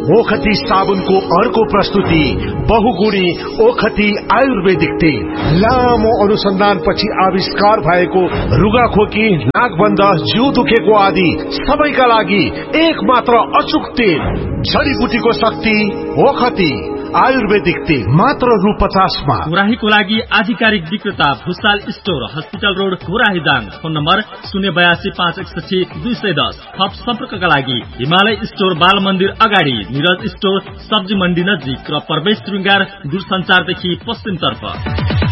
ओखती साबुनको अर्को प्रस्तुति बहुगुणी ओखती आयुर्वेदिक तेल। लामो अनुसन्धानपछि आविष्कार भएको रुगाखोकी, नाकबन्ध, जिउ दुखेको आदि सबैका लागि एक मात्र अचूक तेल। जडीबुटीको शक्ति ओखती आयुर्वेदिक तेल मात्र रु 50 मा। गुराहीको लागि आधिकारिक विक्रेता Bhusal store, hospital road, गुराही Dang. Phone number 082561210। थप सम्पर्कका लागि हिमालय स्टोर, बाल मन्दिर अगाडि, निरज स्टोर, सब्जी मण्डी नजिक र प्रवेश श्रृंगार दूरसञ्चारदेखि पश्चिम तर्फ।